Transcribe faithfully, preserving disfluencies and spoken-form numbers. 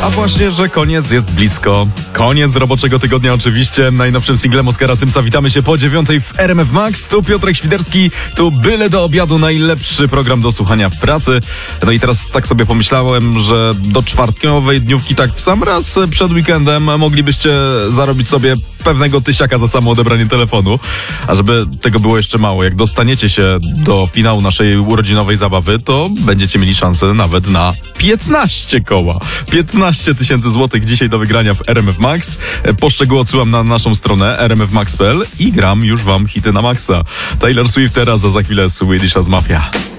A właśnie, że koniec jest blisko. Koniec roboczego tygodnia oczywiście. Najnowszym singlem Oskara Symsa witamy się po dziewiątej w R M F Max. Tu Piotrek Świderski, tu byle do obiadu najlepszy program do słuchania w pracy. No i teraz tak sobie pomyślałem, że do czwartkowej dniówki tak w sam raz przed weekendem moglibyście zarobić sobie pewnego tysiaka za samo odebranie telefonu. A żeby tego było jeszcze mało, jak dostaniecie się do finału naszej urodzinowej zabawy, to będziecie mieli szansę nawet na piętnaście koła. piętnaście tysięcy złotych dzisiaj do wygrania w R M F Max. Po szczegóły odsyłam na naszą stronę r m f max kropka p l i gram już wam hity na maksa. Taylor Swift teraz, a za chwilę Swedish House Mafia.